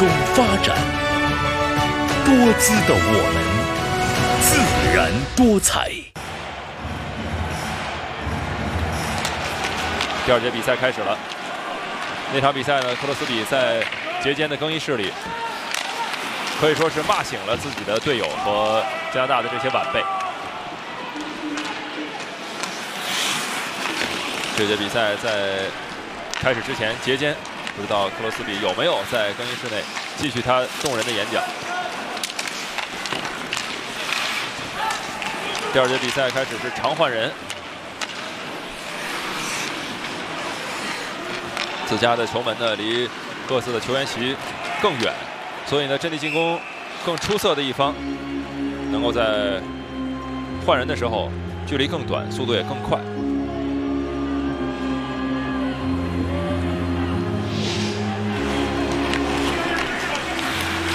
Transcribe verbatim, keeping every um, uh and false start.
中发展，多姿的我们，自然多彩。 第二节比赛开始了。那场比赛呢，克罗斯比在节间的更衣室里，可以说是骂醒了自己的队友和加拿大的这些晚辈。这节比赛在开始之前，节间不知道克罗斯比有没有在更衣室内继续他动人的演讲。第二节比赛开始是常换人。 自家的球门呢，离各自的球员席更远，所以呢，阵地进攻更出色的一方，能够在换人的时候距离更短，速度也更快。